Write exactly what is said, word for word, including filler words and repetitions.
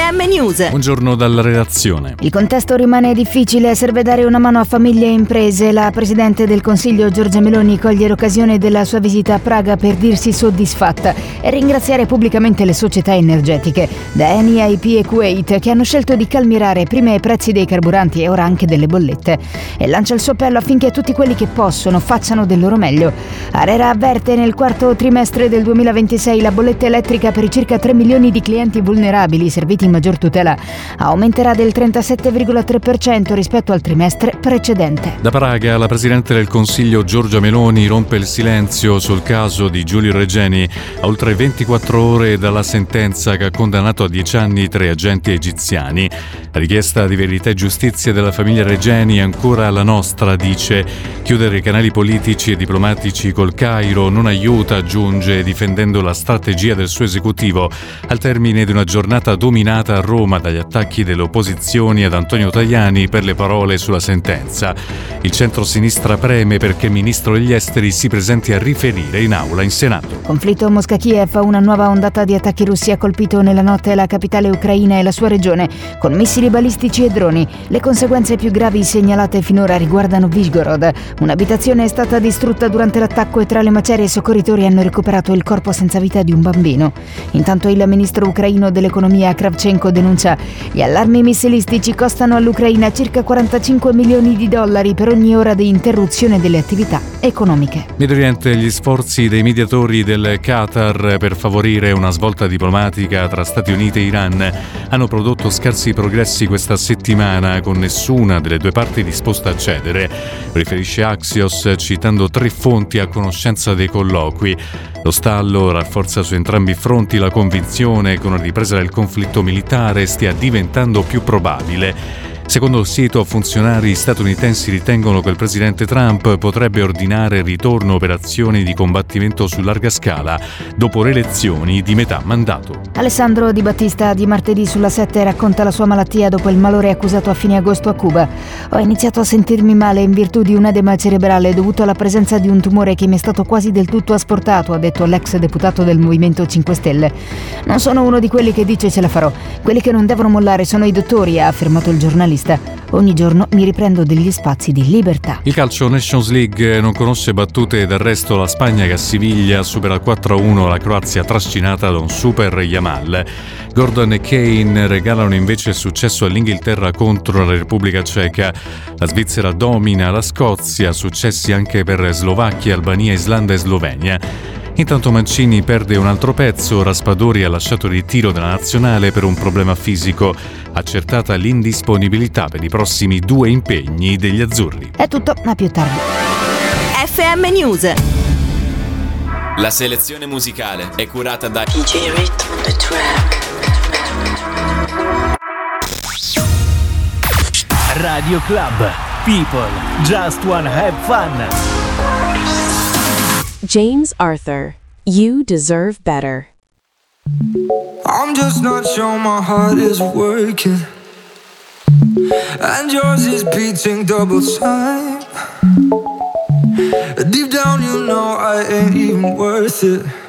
M News. Buongiorno dalla redazione. Il contesto rimane difficile, serve dare una mano a famiglie e imprese. La Presidente del Consiglio Giorgia Meloni coglie l'occasione della sua visita a Praga per dirsi soddisfatta e ringraziare pubblicamente le società energetiche, da Eni a I P e Kuwait, che hanno scelto di calmierare prima i prezzi dei carburanti e ora anche delle bollette. E lancia il suo appello affinché tutti quelli che possono facciano del loro meglio. ARERA avverte: nel quarto trimestre del duemilaventisei la bolletta elettrica per i circa tre milioni di clienti vulnerabili serviti in maggior tutela aumenterà del trentasette virgola tre per cento rispetto al trimestre precedente. Da Praga la Presidente del Consiglio Giorgia Meloni rompe il silenzio sul caso di Giulio Regeni a oltre ventiquattro ore dalla sentenza che ha condannato a dieci anni tre agenti egiziani. La richiesta di verità e giustizia della famiglia Regeni è ancora la nostra, dice. Chiudere i canali politici e diplomatici col Cairo non aiuta, aggiunge, difendendo la strategia del suo esecutivo al termine di una giornata dominata a Roma dagli attacchi delle opposizioni ad Antonio Tajani per le parole sulla sentenza. Il centro-sinistra preme perché il ministro degli esteri si presenti a riferire in aula in Senato. Conflitto Mosca-Kiev, una nuova ondata di attacchi russi ha colpito nella notte la capitale ucraina e la sua regione con missili balistici e droni. Le conseguenze più gravi segnalate finora riguardano Vyshgorod. Un'abitazione è stata distrutta durante l'attacco e tra le macerie i soccorritori hanno recuperato il corpo senza vita di un bambino. Intanto il ministro ucraino dell'economia Kravchenko denuncia: gli allarmi missilistici costano all'Ucraina circa quarantacinque milioni di dollari per ogni ora di interruzione delle attività economiche. Medio Oriente, gli sforzi dei mediatori del Qatar per favorire una svolta diplomatica tra Stati Uniti e Iran hanno prodotto scarsi progressi questa settimana, con nessuna delle due parti disposta a cedere, riferisce Axios citando tre fonti a conoscenza dei colloqui. Lo stallo rafforza su entrambi i fronti la convinzione che una ripresa del conflitto militare stia diventando più probabile. Secondo il sito, funzionari statunitensi ritengono che il presidente Trump potrebbe ordinare il ritorno operazioni di combattimento su larga scala dopo le elezioni di metà mandato. Alessandro Di Battista di martedì sulla sette racconta la sua malattia dopo il malore accusato a fine agosto a Cuba. Ho iniziato a sentirmi male in virtù di un edema cerebrale dovuto alla presenza di un tumore che mi è stato quasi del tutto asportato, ha detto l'ex deputato del Movimento cinque Stelle. Non sono uno di quelli che dice ce la farò. Quelli che non devono mollare sono i dottori, ha affermato il giornalista. Ogni giorno mi riprendo degli spazi di libertà. Il calcio Nations League non conosce battute d'arresto. La Spagna che a Siviglia supera quattro a uno la Croazia trascinata da un super Yamal. Gordon e Kane regalano invece il successo all'Inghilterra contro la Repubblica Ceca. La Svizzera domina la Scozia, successi anche per Slovacchia, Albania, Islanda e Slovenia. Intanto Mancini perde un altro pezzo. Raspadori ha lasciato il ritiro della nazionale per un problema fisico. Accertata l'indisponibilità per i prossimi due impegni degli azzurri. È tutto, a più tardi. F M News. La selezione musicale è curata da D J Rhythm on the track. Radio Club. People just wanna have fun. James Arthur, You Deserve Better. I'm just not sure my heart is working, and yours is beating double time. Deep down you know I ain't even worth it.